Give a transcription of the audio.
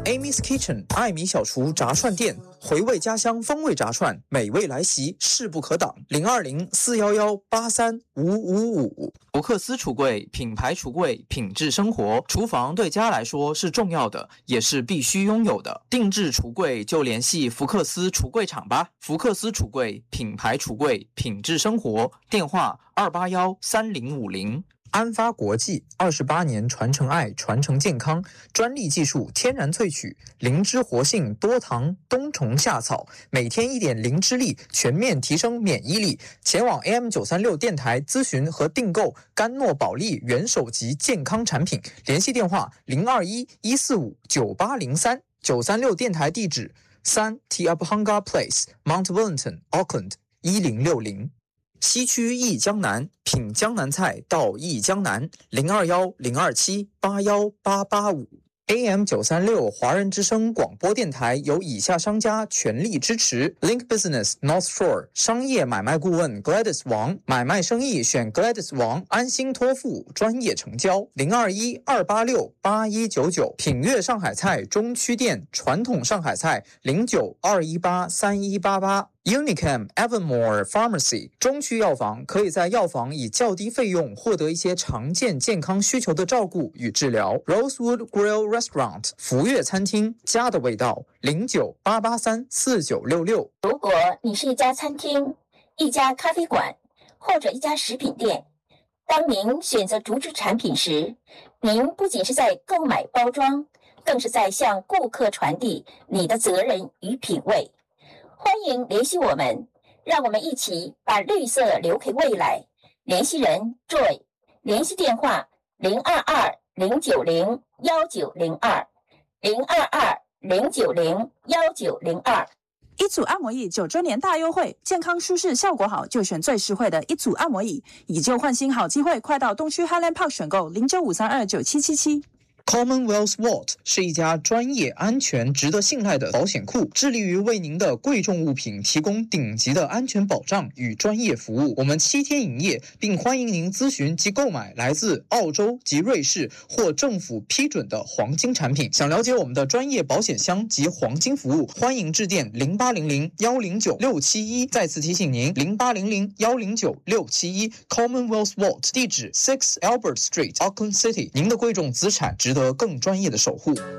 Amy's Kitchen 艾米小厨炸串店，回味家乡风味炸串，美味来袭，势不可挡。020-411-83555。福克斯橱柜，品牌橱柜，品质生活。厨房对家来说是重要的，也是必须拥有的。定制橱柜就联系福克斯橱柜厂吧。福克斯橱柜，品牌橱柜，品质生活。电话281-3050。安发国际28年传承爱，传承健康，专利技术，天然萃取，灵芝活性，多糖，冬虫夏草，每天一点灵芝力，全面提升免疫力。前往 AM936 电台咨询和订购甘诺宝利元首级健康产品，联系电话021-145-9803。936电台地址3 Tiabhanga Place Mount Wellington Auckland 1060。西区忆江南，品江南菜到忆江南，021-027-81885。AM936 华人之声广播电台由以下商家全力支持 ：Link Business North Shore 商业买卖顾问 Gladys 王，买卖生意选 Gladys 王，安心托付，专业成交。021-286-8199。品悦上海菜中区店，传统上海菜09-218-3188。Unicam Evermore Pharmacy 中区药房，可以在药房以较低费用获得一些常见健康需求的照顾与治疗。Rosewood Grill Restaurant 福悦餐厅，家的味道，09-883-4966。 如果你是一家餐厅、一家咖啡馆或者一家食品店，当您选择竹制产品时，您不仅是在购买包装，更是在向顾客传递你的责任与品味。欢迎联系我们，让我们一起把绿色留给未来。联系人 Joy， 联系电话022-090-1902，022-090-1902。 一组按摩椅9周年大优惠，健康舒适效果好，就选最实惠的一组按摩椅。以旧换新好机会，快到东区 Highland Park 选购095329777。 Commonwealth Vault 是一家专业、安全、值得信赖的保险库，致力于为您的贵重物品提供顶级的安全保障与专业服务。我们7天营业，并欢迎您咨询及购买来自澳洲及瑞士或政府批准的黄金产品。想了解我们的专业保险箱及黄金服务，欢迎致电0800-109-671。再次提醒您，0800-109-671。Commonwealth Vault 地址6 Albert Street Auckland City。您的贵重资产值得更专业的守护。